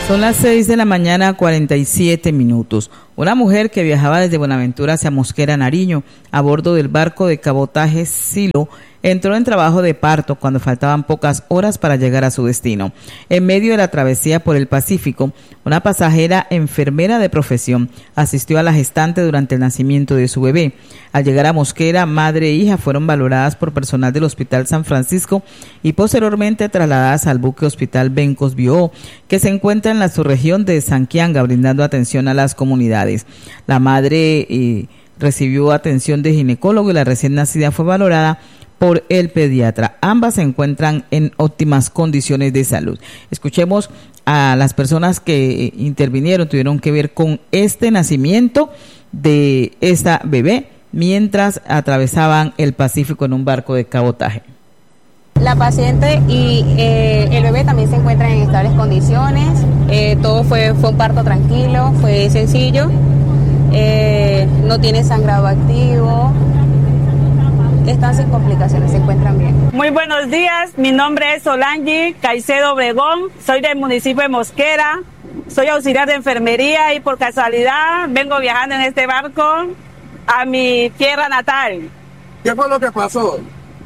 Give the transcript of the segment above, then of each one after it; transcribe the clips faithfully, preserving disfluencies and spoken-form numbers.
Son las seis de la mañana, cuarenta y siete minutos. Una mujer que viajaba desde Buenaventura hacia Mosquera, Nariño, a bordo del barco de cabotaje Silo, entró en trabajo de parto cuando faltaban pocas horas para llegar a su destino. En medio de la travesía por el Pacífico, una pasajera enfermera de profesión asistió a la gestante durante el nacimiento de su bebé. Al llegar a Mosquera, madre e hija fueron valoradas por personal del Hospital San Francisco y posteriormente trasladadas al buque Hospital Bencos Biobó, que se encuentra en la subregión de Sanquianga, brindando atención a las comunidades. La madre eh, recibió atención de ginecólogo y la recién nacida fue valorada por el pediatra. Ambas se encuentran en óptimas condiciones de salud. Escuchemos a las personas que intervinieron, tuvieron que ver con este nacimiento de esta bebé mientras atravesaban el Pacífico en un barco de cabotaje. La paciente y eh, el bebé también se encuentran en estables condiciones. Eh, todo fue, fue un parto tranquilo, fue sencillo. Eh, no tiene sangrado activo. Están sin complicaciones, se encuentran bien. Muy buenos días, mi nombre es Solange Caicedo Obregón, soy del municipio de Mosquera, soy auxiliar de enfermería y por casualidad vengo viajando en este barco a mi tierra natal. ¿Qué fue lo que pasó?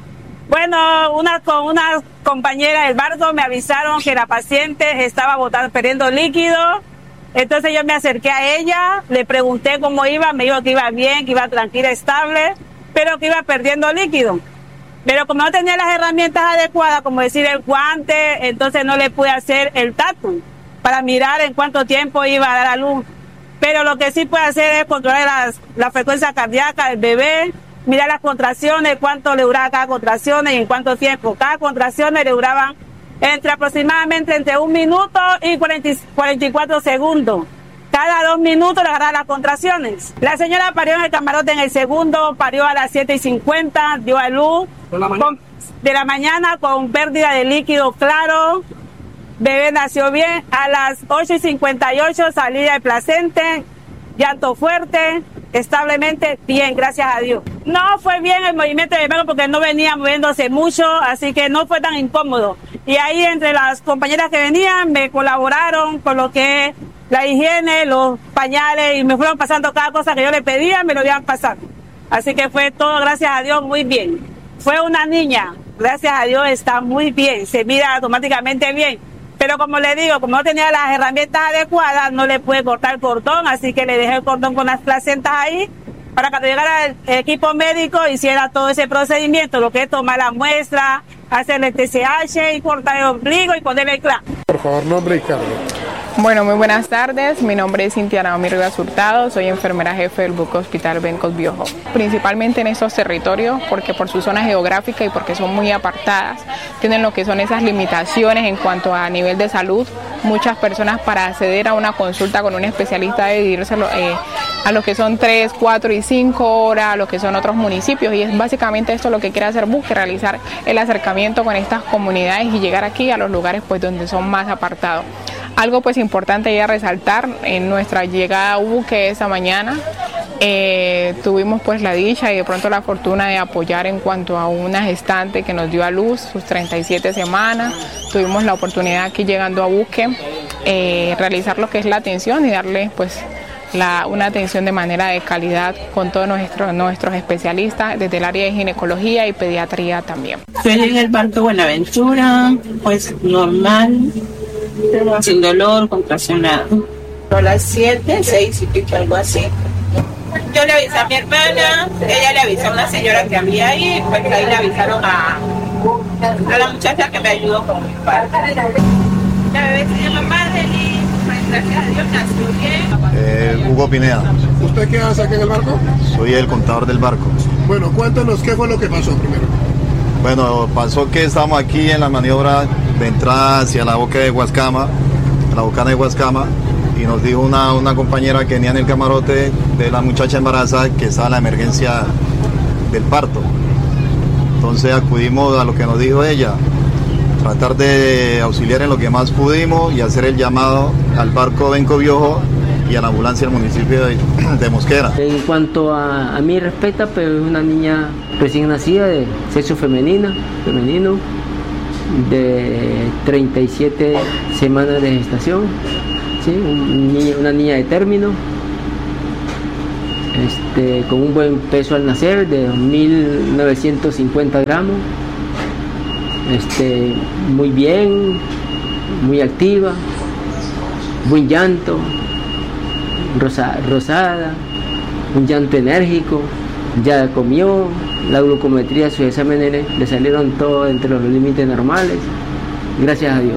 Bueno, una con una compañera del barco me avisaron que la paciente estaba botando, perdiendo líquido. Entonces yo me acerqué a ella, le pregunté cómo iba, me dijo que iba bien, que iba tranquila, estable, pero que iba perdiendo líquido. Pero como no tenía las herramientas adecuadas, como decir el guante, entonces no le pude hacer el tatu para mirar en cuánto tiempo iba a dar a luz. Pero lo que sí puede hacer es controlar las, la frecuencia cardíaca del bebé, mirar las contracciones, cuánto le duraba cada contracción y en cuánto tiempo. Cada contracción le duraban entre aproximadamente entre un minuto y cuarenta, cuarenta y cuatro segundos. Cada dos minutos le agarraba las contracciones. La señora parió en el camarote en el segundo, parió a las siete y cincuenta, dio a luz de la, con, de la mañana con pérdida de líquido claro. Bebé nació bien. A las ocho y cincuenta y ocho salida del placente, llanto fuerte, establemente bien, gracias a Dios. No fue bien el movimiento del bebé porque no venía moviéndose mucho, así que no fue tan incómodo. Y ahí entre las compañeras que venían me colaboraron con lo que es la higiene, los pañales, y me fueron pasando cada cosa que yo le pedía, me lo iban pasando. Así que fue todo, gracias a Dios, muy bien. Fue una niña, gracias a Dios está muy bien, se mira automáticamente bien. Pero como le digo, como no tenía las herramientas adecuadas, no le pude cortar el cordón, así que le dejé el cordón con las placentas ahí, para que cuando llegara el equipo médico hiciera todo ese procedimiento, lo que es tomar la muestra, hacerle el T C H y cortar el ombligo y ponerle el clan. Por favor, nombre y cargo. Bueno, muy buenas tardes. Mi nombre es Cintia Naomi Rivas Hurtado, soy enfermera jefe del buque Hospital Bencos Biobó. Principalmente en estos territorios, porque por su zona geográfica y porque son muy apartadas, tienen lo que son esas limitaciones en cuanto a nivel de salud. Muchas personas para acceder a una consulta con un especialista deben irse eh, a lo que son tres, cuatro y cinco horas, a lo que son otros municipios, y es básicamente esto lo que quiere hacer Buque, realizar el acercamiento con estas comunidades y llegar aquí a los lugares pues donde son más apartados. Algo pues importante ya resaltar en nuestra llegada a Buque esta mañana, eh, tuvimos pues la dicha y de pronto la fortuna de apoyar en cuanto a una gestante que nos dio a luz sus treinta y siete semanas. Tuvimos la oportunidad aquí llegando a Buque, eh, realizar lo que es la atención y darle pues La, una atención de manera de calidad con todos nuestros, nuestros especialistas desde el área de ginecología y pediatría también. Estoy en el barco Buenaventura, pues normal, sin dolor, contraccionado. A las siete, seis y pico, algo así. Yo le avisé a mi hermana, ella le avisó a una señora que había ahí, pues ahí le avisaron a, a la muchacha que me ayudó con mi padre. La bebé se llama Madeline. Gracias a Dios nació bien. Eh, Hugo Pineda. ¿Usted qué hace aquí en el barco? Soy el contador del barco. Bueno, cuéntanos qué fue lo que pasó primero. Bueno, pasó que estamos aquí en la maniobra de entrada hacia la boca de Guascama, la bocana de Guascama, y nos dijo una, una compañera que venía en el camarote de la muchacha embarazada que estaba en la emergencia del parto. Entonces acudimos a lo que nos dijo ella, tratar de auxiliar en lo que más pudimos y hacer el llamado al barco Bencos Biobó y a la ambulancia del municipio de, de Mosquera. En cuanto a, a mí respecta, pero es una niña recién nacida de sexo femenina, femenino, de treinta y siete semanas de gestación. ¿sí? Un niño, una niña de término, este, con un buen peso al nacer de mil novecientos cincuenta gramos, este, muy bien, muy activa, buen llanto, rosa, rosada, un llanto enérgico, ya comió, la glucometría, sus exámenes le, le salieron todos entre los límites normales, gracias a Dios.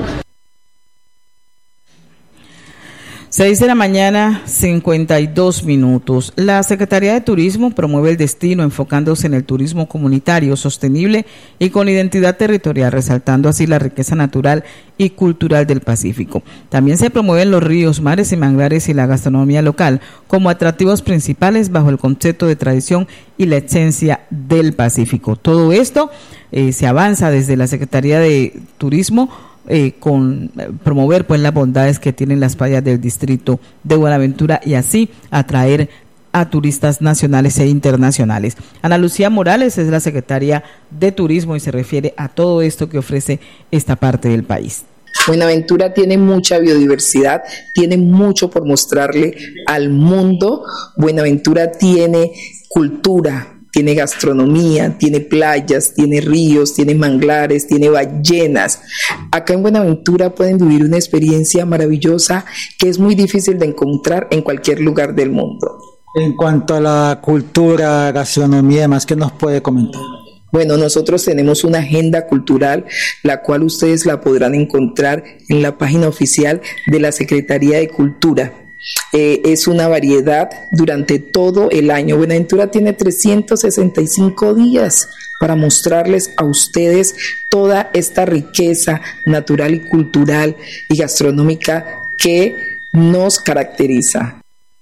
seis de la mañana, cincuenta y dos minutos. La Secretaría de Turismo promueve el destino enfocándose en el turismo comunitario, sostenible y con identidad territorial, resaltando así la riqueza natural y cultural del Pacífico. También se promueven los ríos, mares y manglares y la gastronomía local como atractivos principales bajo el concepto de tradición y la esencia del Pacífico. Todo esto eh, se avanza desde la Secretaría de Turismo Eh, con eh, promover pues las bondades que tienen las playas del distrito de Buenaventura y así atraer a turistas nacionales e internacionales. Ana Lucía Morales es la secretaria de Turismo y se refiere a todo esto que ofrece esta parte del país. Buenaventura tiene mucha biodiversidad, tiene mucho por mostrarle al mundo. Buenaventura tiene cultura, tiene gastronomía, tiene playas, tiene ríos, tiene manglares, tiene ballenas. Acá en Buenaventura pueden vivir una experiencia maravillosa que es muy difícil de encontrar en cualquier lugar del mundo. En cuanto a la cultura, gastronomía y demás, ¿qué nos puede comentar? Bueno, nosotros tenemos una agenda cultural, la cual ustedes la podrán encontrar en la página oficial de la Secretaría de Cultura. Eh, es una variedad durante todo el año. Buenaventura tiene trescientos sesenta y cinco días para mostrarles a ustedes toda esta riqueza natural y cultural y gastronómica que nos caracteriza.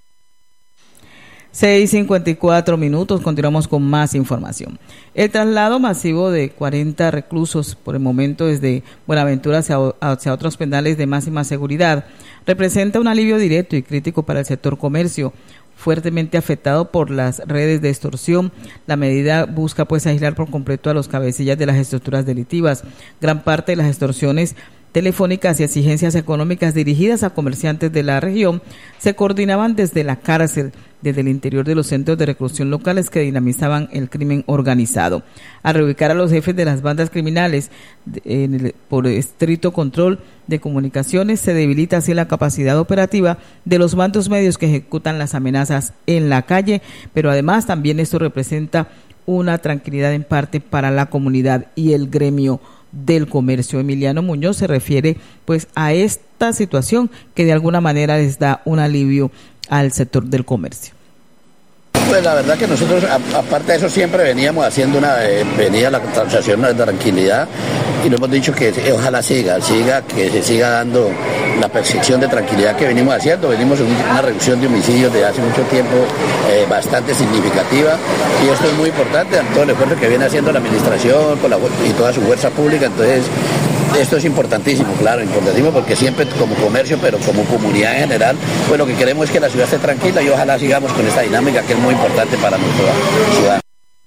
seis cincuenta y cuatro minutos, continuamos con más información. El traslado masivo de cuarenta reclusos por el momento desde Buenaventura hacia, hacia otros penales de máxima seguridad representa un alivio directo y crítico para el sector comercio, fuertemente afectado por las redes de extorsión. La medida busca pues aislar por completo a los cabecillas de las estructuras delictivas. Gran parte de las extorsiones telefónicas y exigencias económicas dirigidas a comerciantes de la región se coordinaban desde la cárcel, desde el interior de los centros de reclusión locales que dinamizaban el crimen organizado. Al reubicar a los jefes de las bandas criminales en el, por estricto control de comunicaciones, se debilita así la capacidad operativa de los mandos medios que ejecutan las amenazas en la calle, pero además también esto representa una tranquilidad en parte para la comunidad y el gremio del comercio. Emiliano Muñoz se refiere pues a esta situación que de alguna manera les da un alivio al sector del comercio. Pues la verdad que nosotros, a, aparte de eso, siempre veníamos haciendo una, eh, venía la transacción de tranquilidad y lo hemos dicho que eh, ojalá siga, siga, que se siga dando la percepción de tranquilidad que venimos haciendo. Venimos en una reducción de homicidios de hace mucho tiempo eh, bastante significativa y esto es muy importante, todo el esfuerzo que viene haciendo la administración con la, y toda su fuerza pública. Entonces, esto es importantísimo, claro, importantísimo porque siempre como comercio, pero como comunidad en general, pues lo que queremos es que la ciudad esté tranquila y ojalá sigamos con esta dinámica que es muy importante para nuestra ciudad.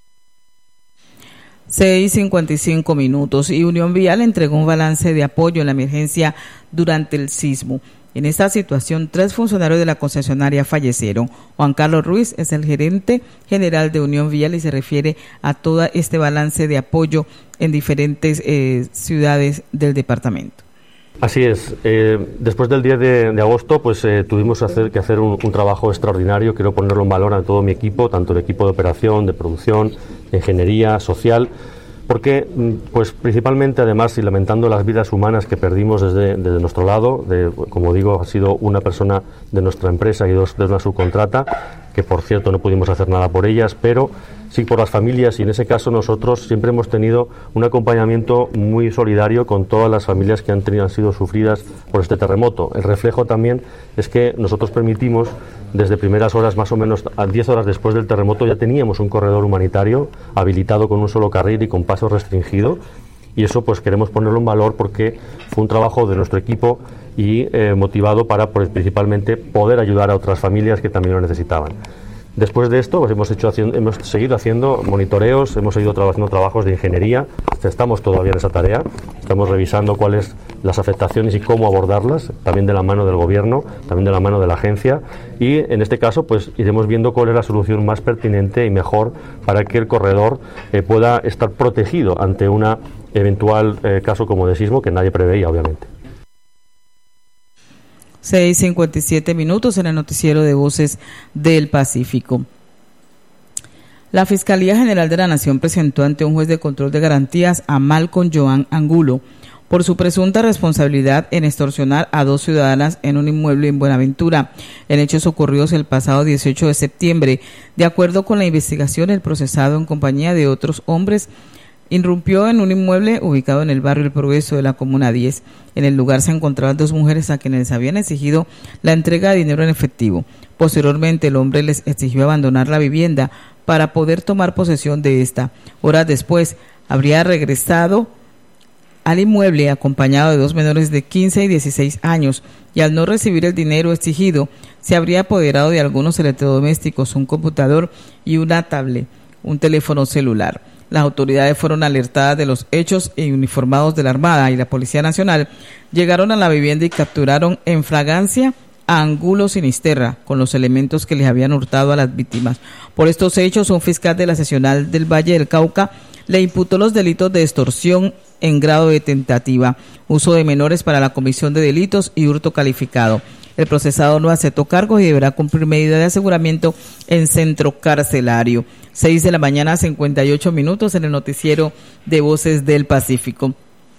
seis cincuenta y cinco minutos y Unión Vial entregó un balance de apoyo en la emergencia durante el sismo. En esta situación, tres funcionarios de la concesionaria fallecieron. Juan Carlos Ruiz es el gerente general de Unión Vial y se refiere a todo este balance de apoyo en diferentes eh, ciudades del departamento. Así es. Eh, después del diez de, de agosto, pues eh, tuvimos hacer, que hacer un, un trabajo extraordinario. Quiero ponerlo en valor a todo mi equipo, tanto el equipo de operación, de producción, de ingeniería, social, porque, pues principalmente, además, y lamentando las vidas humanas que perdimos desde, desde nuestro lado, de, como digo, ha sido una persona de nuestra empresa y dos de una subcontrata, que por cierto no pudimos hacer nada por ellas, pero sí por las familias, y en ese caso nosotros siempre hemos tenido un acompañamiento muy solidario con todas las familias que han tenido han sido sufridas por este terremoto. El reflejo también es que nosotros permitimos, desde primeras horas, más o menos a diez horas después del terremoto, ya teníamos un corredor humanitario habilitado con un solo carril y con paso restringido, y eso pues queremos ponerlo en valor porque fue un trabajo de nuestro equipo y eh, motivado para pues, principalmente poder ayudar a otras familias que también lo necesitaban. Después de esto, pues hemos hecho hemos seguido haciendo monitoreos, hemos seguido trabajando trabajos de ingeniería. Estamos todavía en esa tarea. Estamos revisando cuáles las afectaciones y cómo abordarlas, también de la mano del gobierno, también de la mano de la agencia. Y en este caso, pues iremos viendo cuál es la solución más pertinente y mejor para que el corredor eh, pueda estar protegido ante una eventual eh, caso como de sismo que nadie preveía, obviamente. seis cincuenta y siete minutos en el noticiero de Voces del Pacífico. La Fiscalía General de la Nación presentó ante un juez de control de garantías a Malcolm Joan Angulo por su presunta responsabilidad en extorsionar a dos ciudadanas en un inmueble en Buenaventura, en hechos ocurridos el pasado dieciocho de septiembre. De acuerdo con la investigación, el procesado, en compañía de otros hombres, irrumpió en un inmueble ubicado en el barrio El Progreso de la Comuna diez. En el lugar se encontraban dos mujeres a quienes les habían exigido la entrega de dinero en efectivo. Posteriormente, el hombre les exigió abandonar la vivienda para poder tomar posesión de esta. Horas después, habría regresado al inmueble acompañado de dos menores de quince y dieciséis años, y al no recibir el dinero exigido, se habría apoderado de algunos electrodomésticos, un computador y una tablet, un teléfono celular. Las autoridades fueron alertadas de los hechos y uniformados de la Armada y la Policía Nacional llegaron a la vivienda y capturaron en fragancia a Angulo Sinisterra con los elementos que les habían hurtado a las víctimas. Por estos hechos, un fiscal de la seccional del Valle del Cauca le imputó los delitos de extorsión en grado de tentativa, uso de menores para la comisión de delitos y hurto calificado. El procesado no aceptó cargos y deberá cumplir medida de aseguramiento en centro carcelario. Seis de la mañana, cincuenta y ocho minutos en el noticiero de Voces del Pacífico.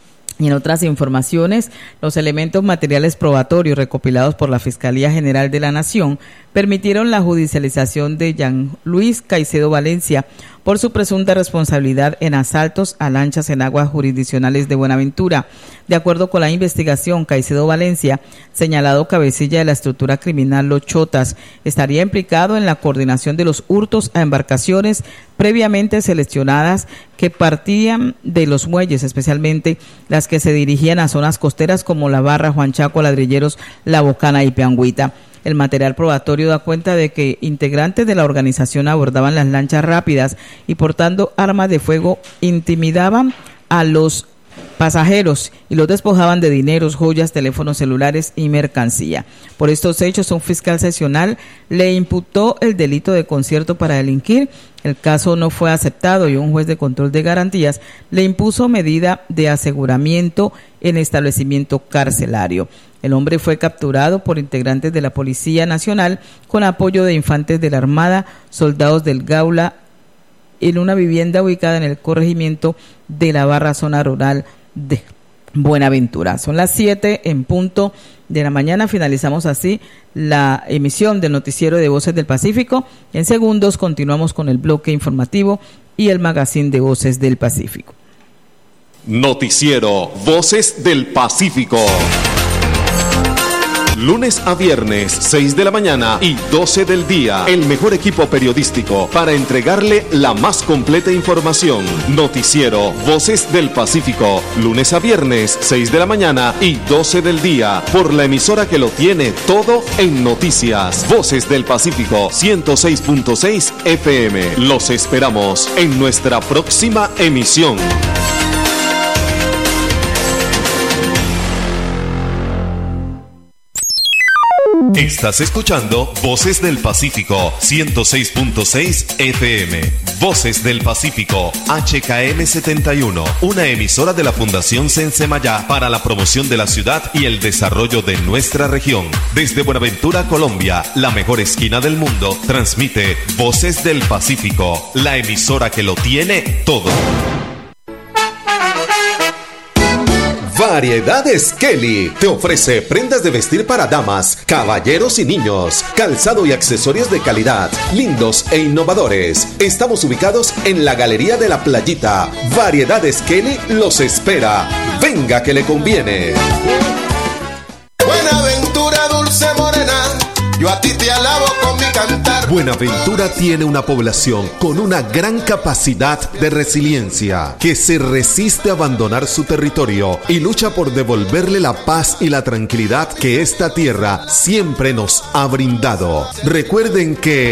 Y en otras informaciones, los elementos materiales probatorios recopilados por la Fiscalía General de la Nación permitieron la judicialización de Jean Luis Caicedo Valencia por su presunta responsabilidad en asaltos a lanchas en aguas jurisdiccionales de Buenaventura. De acuerdo con la investigación, Caicedo Valencia, señalado cabecilla de la estructura criminal Los Chotas, estaría implicado en la coordinación de los hurtos a embarcaciones previamente seleccionadas que partían de los muelles, especialmente las que se dirigían a zonas costeras como La Barra, Juan Chaco, Ladrilleros, La Bocana y Peangüita. El material probatorio da cuenta de que integrantes de la organización abordaban las lanchas rápidas y portando armas de fuego intimidaban a los pasajeros y los despojaban de dineros, joyas, teléfonos celulares y mercancía. Por estos hechos, un fiscal seccional le imputó el delito de concierto para delinquir. El caso no fue aceptado y un juez de control de garantías le impuso medida de aseguramiento en establecimiento carcelario. El hombre fue capturado por integrantes de la Policía Nacional con apoyo de infantes de la Armada, soldados del Gaula, en una vivienda ubicada en el corregimiento de La Barra, zona rural de Buenaventura. Son las siete en punto de la mañana. Finalizamos así la emisión del noticiero de Voces del Pacífico. En segundos continuamos con el bloque informativo y el magazine de Voces del Pacífico. Noticiero Voces del Pacífico. Lunes a viernes, seis de la mañana y doce del día. El mejor equipo periodístico para entregarle la más completa información. Noticiero Voces del Pacífico. Lunes a viernes, seis de la mañana y doce del día. Por la emisora que lo tiene todo en noticias. Voces del Pacífico, ciento seis punto seis F M. Los esperamos en nuestra próxima emisión. Estás escuchando Voces del Pacífico, ciento seis punto seis F M. Voces del Pacífico, H K M setenta y uno, una emisora de la Fundación Sensemayá para la promoción de la ciudad y el desarrollo de nuestra región. Desde Buenaventura, Colombia, la mejor esquina del mundo, transmite Voces del Pacífico, la emisora que lo tiene todo. Variedades Kelly te ofrece prendas de vestir para damas, caballeros y niños, calzado y accesorios de calidad, lindos e innovadores. Estamos ubicados en la Galería de la Playita. Variedades Kelly los espera. Venga que le conviene. Buenaventura, dulce morena, yo a ti te alabo con mi cantar. Buenaventura tiene una población con una gran capacidad de resiliencia que se resiste a abandonar su territorio y lucha por devolverle la paz y la tranquilidad que esta tierra siempre nos ha brindado. Recuerden que